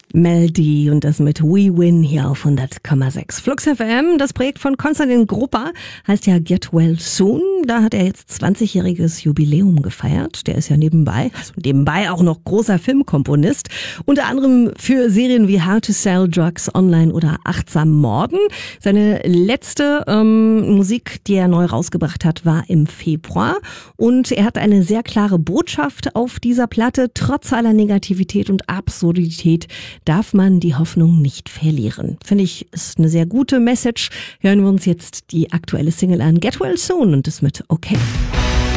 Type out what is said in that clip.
Mel D und das mit We Win hier auf 100,6. Flux FM, das Projekt von Konstantin Grupper, heißt ja Get Well Soon. Da hat er jetzt 20-jähriges Jubiläum gefeiert. Der ist ja nebenbei auch noch großer Filmkomponist. Unter anderem für Serien wie How to Sell Drugs Online oder Achtsam Morden. Seine letzte Musik, die er neu rausgebracht hat, war im Februar. Und er hat eine sehr klare Botschaft auf dieser Platte. Trotz aller Negativität und Absurdität darf man die Hoffnung nicht verlieren. Finde ich, ist eine sehr gute Message. Hören wir uns jetzt die aktuelle Single an, Get Well Soon, und das mit Okay.